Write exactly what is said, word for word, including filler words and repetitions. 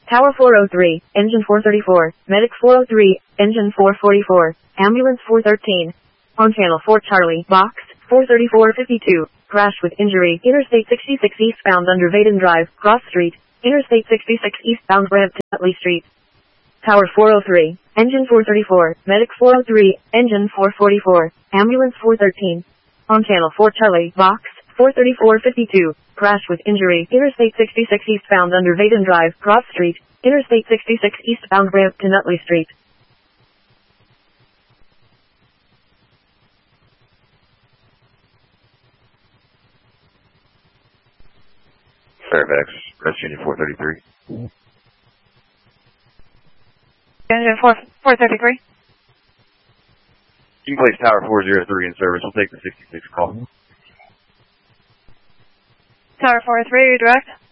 Tower four oh three, engine four thirty-four, medic four oh three, engine four forty-four, ambulance four thirteen. On channel four Charlie, box, four thirty-four fifty-two, crash with injury, Interstate sixty-six eastbound under Vaden Drive, Cross Street, Interstate sixty-six eastbound Brampton Utley Street. Tower four oh three, engine four thirty-four, medic four oh three, engine four forty-four, ambulance four thirteen. On channel four Charlie, box, four thirty-four fifty-two, crash with injury, Interstate sixty-six eastbound under Vaden Drive, Cross Street, Interstate sixty-six eastbound Brampton Utley Street. Fairfax, Rest Union four thirty-three. Engine four thirty-three. You can place Tower four oh three in service. We'll take the sixty-six call. Tower four oh three, direct.